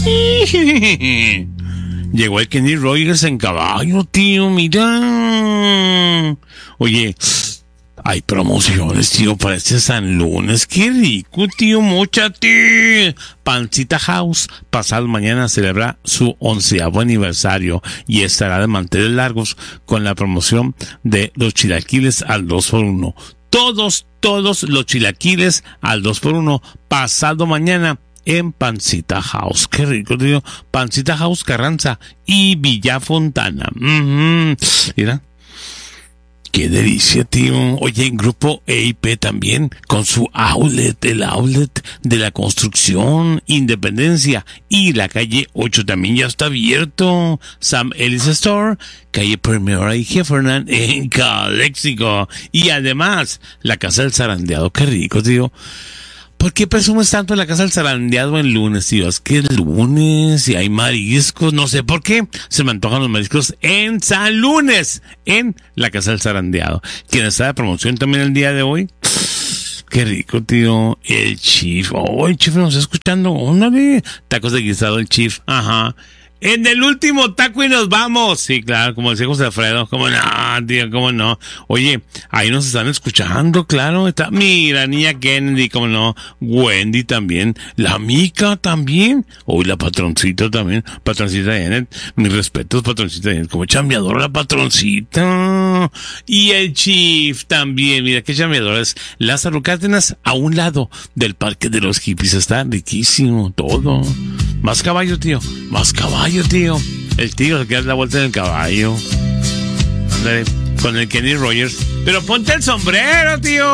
Llegó el Kenny Rogers en caballo, tío, mira. Oye, hay promociones, tío, para este San Lunes. ¡Qué rico, tío! ¡Móchate! Pancita House, pasado mañana, celebra su 11º aniversario y estará de manteles largos con la promoción de los chilaquiles al 2x1. Todos los chilaquiles al 2x1, pasado mañana en Pancita House. ¡Qué rico, tío! Pancita House, Carranza y Villa Fontana. Mira. ¡Qué delicia, tío! Oye, en Grupo EIP también, con su outlet, el outlet de la construcción, Independencia, y la calle 8 también ya está abierto. Sam Ellis Store, calle Primera y Heffernan en Calexico. Y además, la Casa del Zarandeado. ¡Qué rico, tío! ¿Por qué presumes tanto en la Casa del Zarandeado en lunes, tío? Es que es lunes y hay mariscos, no sé por qué. Se me antojan los mariscos en San Lunes, en la Casa del Zarandeado. ¿Quién está de promoción también el día de hoy? Qué rico, tío. El Chief. Oh, el Chief nos está escuchando. Óndale. Tacos de guisado el Chief. Ajá. En el último taco y nos vamos. Sí, claro, como decía José Alfredo. ¿Cómo no, tío? ¿Cómo no? Oye, ahí nos están escuchando, claro. Está, mira, niña Kennedy, ¿cómo no? Wendy también. La Mica también. Uy, la patroncita también. Patroncita Janet. Mis respetos, patroncita Janet. Como chambeadora la patroncita. Y el Chief también. Mira qué chambeadora es. Lázaro Cárdenas a un lado del Parque de los Hippies. Está riquísimo todo. Más caballo, tío. Más caballo, tío. El tío se queda la vuelta en el caballo. Ándale, con el Kenny Rogers. Pero ponte el sombrero, tío.